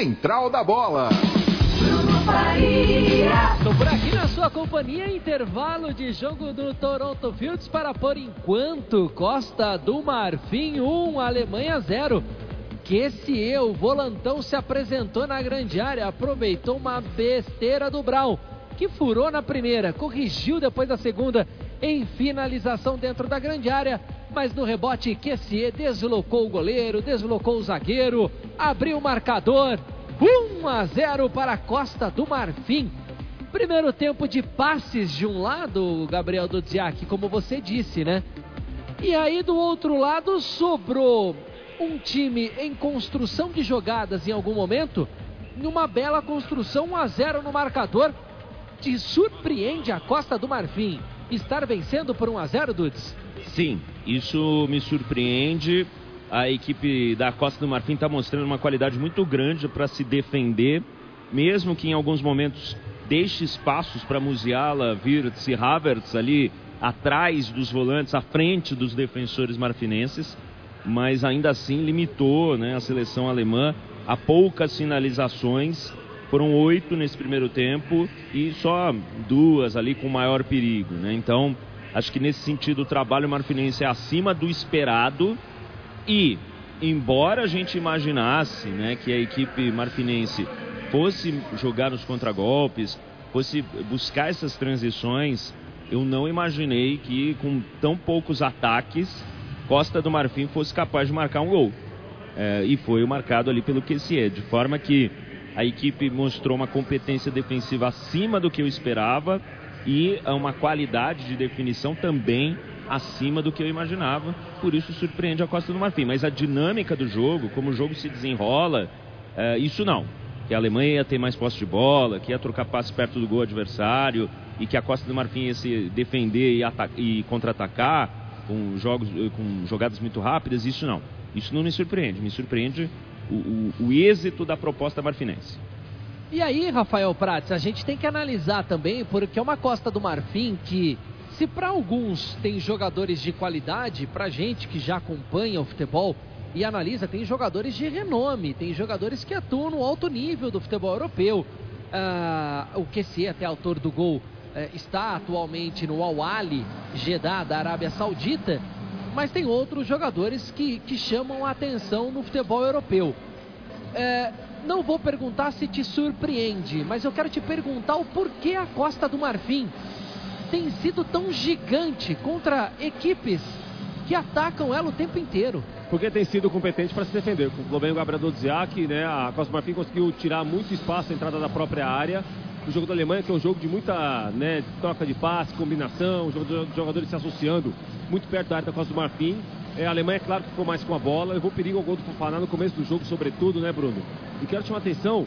Central da Bola. Estou por aqui na sua companhia, intervalo de jogo do Toronto Fields para, por enquanto, Costa do Marfim 1, Alemanha 0. O volantão se apresentou na grande área, aproveitou uma besteira do Brown, que furou na primeira, corrigiu depois da segunda, em finalização dentro da grande área, mas no rebote Kessié deslocou o goleiro, deslocou o zagueiro, abriu o marcador, 1-0 para a Costa do Marfim. Primeiro tempo de passes de um lado, Gabriel Dudziak, como você disse, né? E aí do outro lado sobrou um time em construção de jogadas em algum momento, numa bela construção, 1-0 no marcador. Te surpreende a Costa do Marfim estar vencendo por 1-0, Dudes? Sim, isso me surpreende. A equipe da Costa do Marfim está mostrando uma qualidade muito grande para se defender, mesmo que em alguns momentos deixe espaços para Musiala, Wirtz e Havertz ali atrás dos volantes, à frente dos defensores marfinenses, mas ainda assim limitou, né, a seleção alemã a poucas finalizações. Foram 8 nesse primeiro tempo e só 2 ali com maior perigo, né? Então, acho que nesse sentido o trabalho marfinense é acima do esperado. E, embora a gente imaginasse, né, que a equipe marfinense fosse jogar nos contragolpes, fosse buscar essas transições, eu não imaginei que com tão poucos ataques Costa do Marfim fosse capaz de marcar um gol. E foi marcado ali pelo Kessié, de forma que a equipe mostrou uma competência defensiva acima do que eu esperava e uma qualidade de definição também acima do que eu imaginava. Por isso surpreende a Costa do Marfim. Mas a dinâmica do jogo, como o jogo se desenrola, isso não. Que a Alemanha ia ter mais posse de bola, que ia trocar passe perto do gol adversário e que a Costa do Marfim ia se defender e contra-atacar com jogadas muito rápidas, isso não. Isso não me surpreende. Me surpreende o êxito da proposta marfinense. E aí, Rafael Prats, a gente tem que analisar também, porque é uma Costa do Marfim que, se para alguns tem jogadores de qualidade, pra gente que já acompanha o futebol e analisa, tem jogadores de renome, tem jogadores que atuam no alto nível do futebol europeu. O Kessié, até autor do gol, está atualmente no Al Ahly Jeddah da Arábia Saudita, mas tem outros jogadores que chamam a atenção no futebol europeu. Não vou perguntar se te surpreende, mas eu quero te perguntar o porquê a Costa do Marfim tem sido tão gigante contra equipes que atacam ela o tempo inteiro. Porque tem sido competente para se defender. Com o bem o Gabriel Dudziak, né, a Costa do Marfim conseguiu tirar muito espaço à entrada da própria área. O jogo da Alemanha, que é um jogo de muita, né, troca de passe, combinação, jogadores se associando muito perto da área da Costa do Marfim. A Alemanha, claro, ficou mais com a bola, levou perigo ao gol do Fofana no começo do jogo, sobretudo, né, Bruno? E quero chamar a atenção